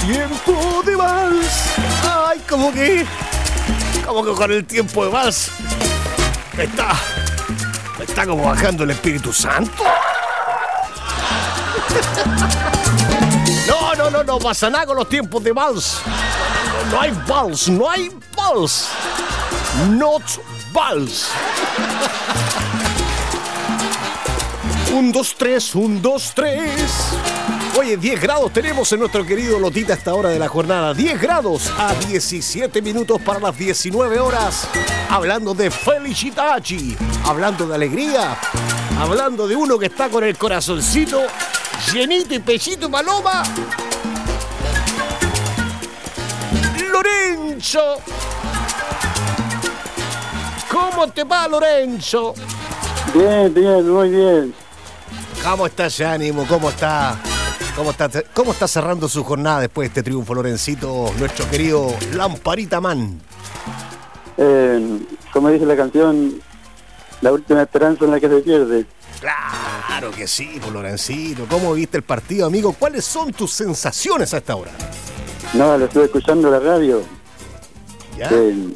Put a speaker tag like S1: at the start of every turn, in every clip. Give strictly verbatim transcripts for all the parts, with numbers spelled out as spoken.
S1: tiempo de vals. Ay, como que, como que con el tiempo de vals me está, me está como bajando el Espíritu Santo. No, no, no, no pasa nada con los tiempos de vals. No, no, no hay vals, no hay vals. Not vals. Un, dos, tres, un, dos, tres. Oye, diez grados tenemos en nuestro querido Lotita a esta hora de la jornada. diez grados a diecisiete minutos para las diecinueve horas. Hablando de felicitaci, hablando de alegría, hablando de uno que está con el corazoncito llenito y pechito paloma. Lorenzo. ¿Cómo te va, Lorenzo?
S2: Bien, bien, muy bien.
S1: ¿Cómo está ese ánimo? ¿Cómo está? ¿Cómo está, ¿Cómo está cerrando su jornada después de este triunfo, Lorencito, nuestro querido Lamparita Man?
S2: Eh, como dice la canción, la última esperanza en la que se pierde.
S1: Claro que sí, pues, Lorencito. ¿Cómo viste el partido, amigo? ¿Cuáles son tus sensaciones a esta hora?
S2: No, lo estuve escuchando en la radio.
S1: ¿Ya?
S2: Eh,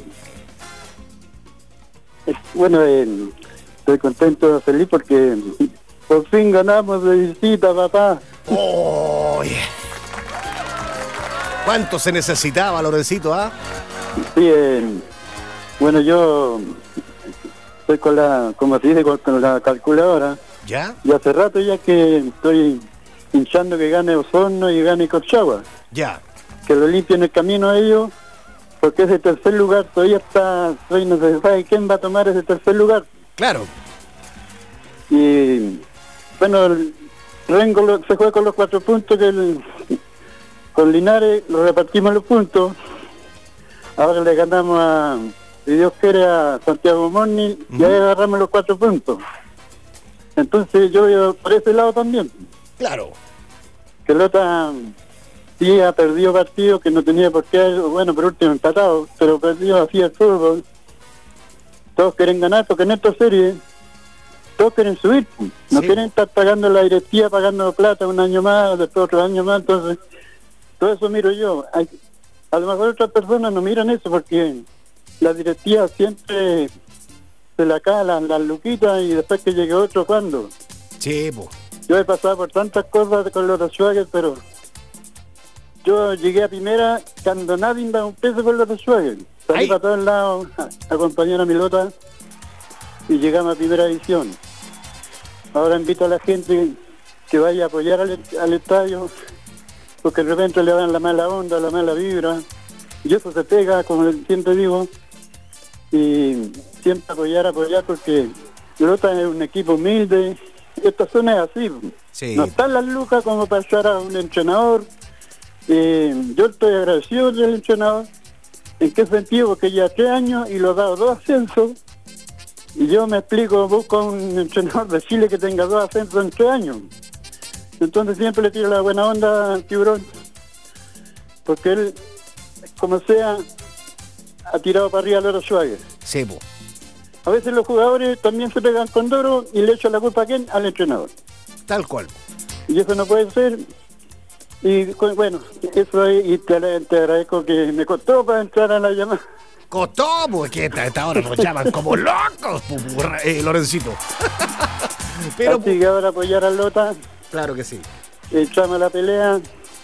S2: eh, bueno, eh, estoy contento, feliz porque por fin ganamos de visita, papá.
S1: ¡Oh! ¿Cuánto se necesitaba, Lorencito, ah?
S2: Sí, eh, bueno, yo estoy con la, como se dice, con, con la calculadora.
S1: ¿Ya?
S2: Y hace rato ya que estoy hinchando que gane Osorno y gane Colchagua.
S1: Ya.
S2: Que lo limpien el camino a ellos, porque ese tercer lugar todavía está, todavía no se sabe quién va a tomar ese tercer lugar.
S1: Claro.
S2: Y bueno, el Rengo lo, se juega con los cuatro puntos que el, con Linares lo repartimos los puntos. Ahora le ganamos a, si Dios quiere, a Santiago Morning, uh-huh. Y ahí agarramos los cuatro puntos. Entonces yo veo por ese lado también.
S1: Claro.
S2: Que Lota sí ha perdido partidos que no tenía por qué, bueno, por último empatado, pero perdió así el fútbol. Todos quieren ganar porque en esta serie todos quieren subir, no sí. Quieren estar pagando la directiva, pagando plata un año más, después otro año más, entonces todo eso miro yo. Hay, a lo mejor otras personas no miran eso porque la directiva siempre se la calan las luquitas y después que llegue otro, ¿cuándo?
S1: Sí, pues.
S2: Yo he pasado por tantas cosas con los Schwager, pero yo llegué a primera cuando nadie da un peso con los Schwager. Salí Ay. Para todos lados a acompañar a mi Lota y llegamos a primera división. Ahora invito a la gente que vaya a apoyar al, al estadio, porque de repente le dan la mala onda, la mala vibra, y eso se pega, como siempre digo, y siempre apoyar, apoyar, porque Lota es un equipo humilde. Esta zona es así, sí. No están las lucas como para echar a un entrenador. Eh, yo estoy agradecido del entrenador. ¿En qué sentido? Porque ya tres años y lo ha dado dos ascensos. Y yo me explico, busco un entrenador de Chile que tenga dos ascensos en tres años. Entonces siempre le tiro la buena onda al Tiburón, porque él, como sea, ha tirado para arriba a Loro Schwager.
S1: Sí, po.
S2: A veces los jugadores también se pegan con Doro y le echan la culpa a quién, al entrenador.
S1: Tal cual.
S2: Y eso no puede ser. Y bueno, eso es, y te, te agradezco que me costó para entrar a la llamada.
S1: Costó, porque a esta hora nos llaman como locos, eh, Lorencito.
S2: Pero así que ahora apoyar a Lota.
S1: Claro que sí.
S2: Echamos la pelea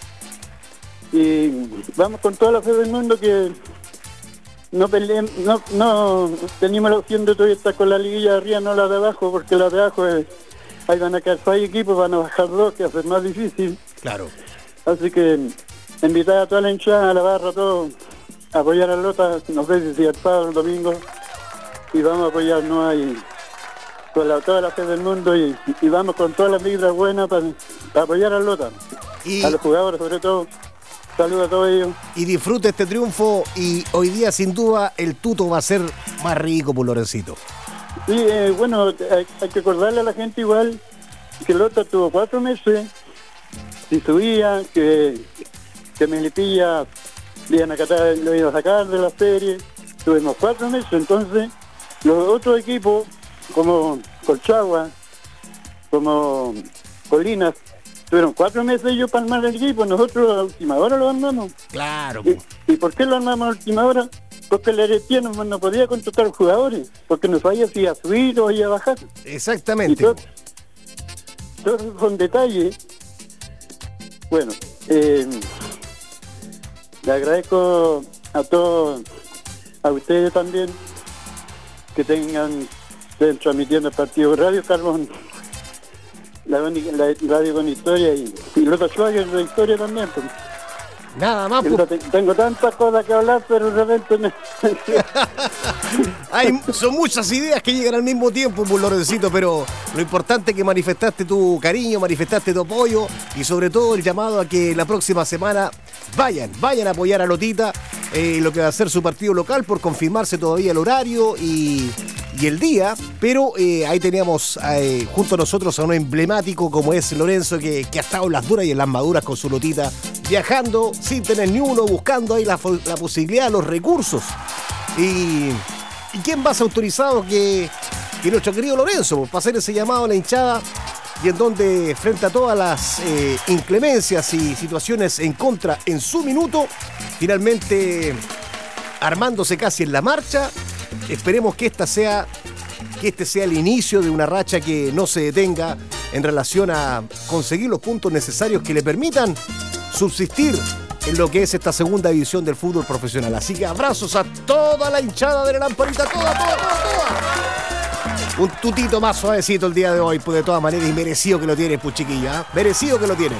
S2: y vamos con toda la fe del mundo que no peleemos, no, no tenemos la opción de todavía estar con la liguilla de arriba, no la de abajo, porque la de abajo es, ahí van a quedar seis equipos, van a bajar dos, que hace más difícil.
S1: Claro.
S2: Así que invitar a toda la hinchada, a la barra, a todo, a apoyar a Lota, no sé si el sábado o el domingo, y vamos a apoyarnos ahí con la, toda la fe del mundo y, y vamos con todas las vibras buenas para, para apoyar a Lota, y a los jugadores sobre todo. Saludos a todos ellos.
S1: Y disfrute este triunfo, y hoy día sin duda el tuto va a ser más rico por Lorencito.
S2: Sí, eh, bueno, hay, hay que acordarle a la gente igual que Lota tuvo cuatro meses y subía, que, que Melipilla le iban a catar, lo iban a sacar de la serie. Tuvimos cuatro meses, entonces los otros equipos como Colchagua, como Colinas, Tuvieron cuatro meses ellos para armar el equipo, nosotros a última hora lo armamos.
S1: Claro.
S2: ¿Y, ¿Y por qué lo armamos a última hora? Porque el Aretía no, no podía contratar jugadores, porque no sabía si iba a subir o iba a bajar.
S1: Exactamente.
S2: Y todo, todo con detalle. Bueno, eh, le agradezco a todos, a ustedes también, que tengan, estén transmitiendo el partido Radio Carbón, la, la radio con historia y, y Lota Schwager de historia también. Pues.
S1: Nada más.
S2: Pues. Tengo tantas cosas que hablar, pero de repente me...
S1: Hay, son muchas ideas que llegan al mismo tiempo, pues, Lorencito, pero lo importante es que manifestaste tu cariño, manifestaste tu apoyo y sobre todo el llamado a que la próxima semana vayan, vayan a apoyar a Lotita, eh, lo que va a ser su partido local, por confirmarse todavía el horario y, y el día, pero eh, ahí teníamos eh, junto a nosotros a un emblemático como es Lorenzo, que, que ha estado en las duras y en las maduras con su Lotita, viajando sin tener ni uno, buscando ahí la, la posibilidad, los recursos. Y, ¿y quién más autorizado que, que nuestro querido Lorenzo pues, para hacer ese llamado a la hinchada, y en donde frente a todas las eh, inclemencias y situaciones en contra en su minuto, finalmente armándose casi en la marcha? Esperemos que esta sea que este sea el inicio de una racha que no se detenga en relación a conseguir los puntos necesarios que le permitan subsistir en lo que es esta segunda división del fútbol profesional. Así que abrazos a toda la hinchada de la Lamparita, toda, toda, toda, toda. Un tutito más suavecito el día de hoy, pues de todas maneras, y merecido que lo tienen, pues chiquilla, ¿eh? Merecido que lo tienen.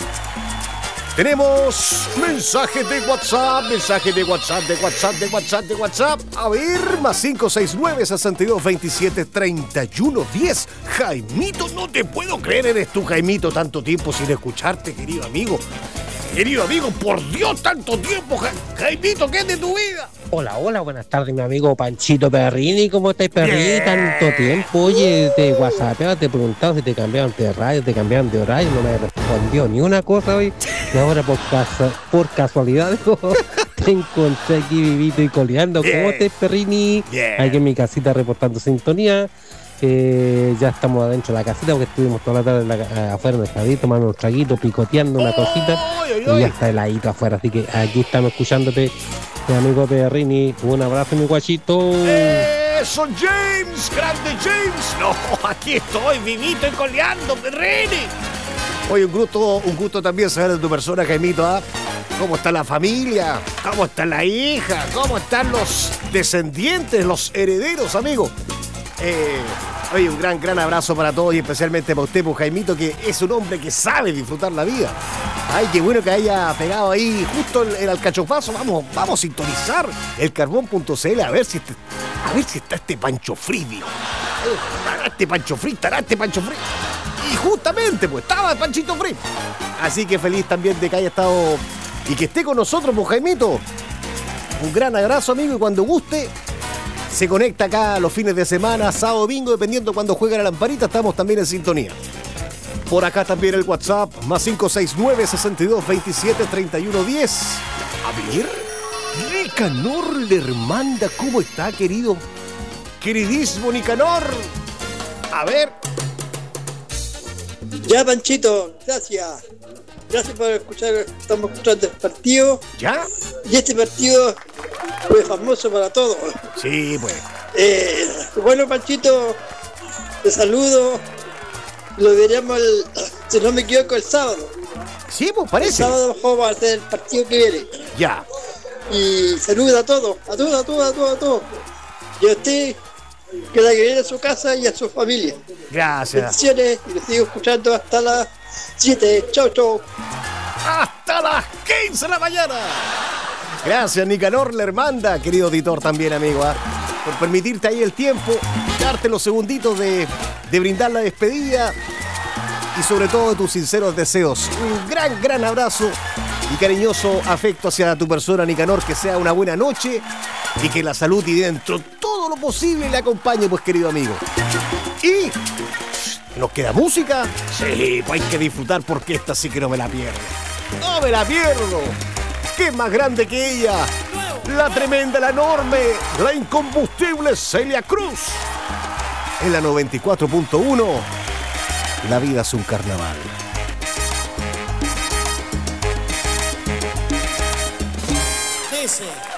S1: Tenemos mensajes de WhatsApp, mensajes de WhatsApp, de WhatsApp, de WhatsApp, de WhatsApp. A ver, más cinco seis nueve, seis dos, veintisiete, treinta y uno, diez. Jaimito, no te puedo creer, eres tú, Jaimito, tanto tiempo sin escucharte, querido amigo. Querido amigo, por Dios, tanto tiempo, ja Jaimito, ¿qué es de tu vida?
S3: Hola, hola, buenas tardes, mi amigo Panchito Perrini. ¿Cómo estás, Perrini? Tanto tiempo. Oye, te whatsappeaba, te preguntaba si te cambiaban de radio, te cambiaban de horario, no me respondió ni una cosa hoy. Y ahora, por, casa, por casualidad, te encontré aquí vivito y coleando. ¿Cómo estás, Perrini?
S1: Yeah.
S3: Aquí en mi casita reportando sintonía. Eh, ya estamos adentro de la casita porque estuvimos toda la tarde la, eh, afuera en el jardín tomando un traguito, picoteando una cosita y ya está heladito afuera, así que aquí estamos escuchándote, mi amigo Perrini. Un abrazo, mi guachito.
S1: ¡Eso, James! ¡Grande James! No, aquí estoy, vivito y coleando, Perrini. Oye, un gusto, un gusto también saber de tu persona, Jaimito, ¿ah? ¿Cómo está la familia? ¿Cómo está la hija? ¿Cómo están los descendientes, los herederos, amigo? Eh, oye, un gran, gran abrazo para todos y especialmente para usted, pues, Jaimito, que es un hombre que sabe disfrutar la vida. Ay, qué bueno que haya pegado ahí justo el, el alcachofazo. Vamos, vamos a sintonizar el carbón punto c l a ver si este, a ver si está este Pancho Fri, digo. Estará este Pancho Fri, estará este Pancho Fri. Y justamente, pues, estaba el Panchito Fri. Así que feliz también de que haya estado y que esté con nosotros, pues, Jaimito. Un gran abrazo, amigo, y cuando guste se conecta acá los fines de semana, sábado, domingo, dependiendo cuando juega la Lamparita, estamos también en sintonía. Por acá también el WhatsApp, más cinco seis nueve, seis dos, veintisiete, treinta y uno, diez. A ver, Nicanor Lermanda, ¿cómo está, querido? Queridísimo Nicanor. A ver.
S4: Ya, Panchito, gracias. Gracias por escuchar, estamos escuchando el partido.
S1: ¿Ya?
S4: Y este partido fue famoso para todos.
S1: Sí, pues.
S4: Eh, bueno, Panchito, te saludo. Lo veremos, el, si no me equivoco, el sábado.
S1: Sí, pues parece.
S4: El sábado vamos a hacer el partido que viene.
S1: Ya.
S4: Y saluda a todos, a todos, a todos, a todos, a todos. Y a usted, que la que viene a su casa y a su familia.
S1: Gracias.
S4: Bendiciones, y lo sigo escuchando hasta las siete. Chau, chau.
S1: Hasta las quince de la mañana. Gracias, Nicanor Lermanda, querido editor también, amigo, ¿eh? por permitirte ahí el tiempo, darte los segunditos de, de brindar la despedida y sobre todo tus sinceros deseos. Un gran, gran abrazo y cariñoso afecto hacia tu persona, Nicanor, que sea una buena noche y que la salud y dentro todo lo posible le acompañe, pues, querido amigo. Y ¿nos queda música? Sí, pues hay que disfrutar porque esta sí que no me la pierdo. ¡No me la pierdo! ¿Qué es más grande que ella? La tremenda, la enorme, la incombustible Celia Cruz. En la noventa y cuatro punto uno, la vida es un carnaval. dice.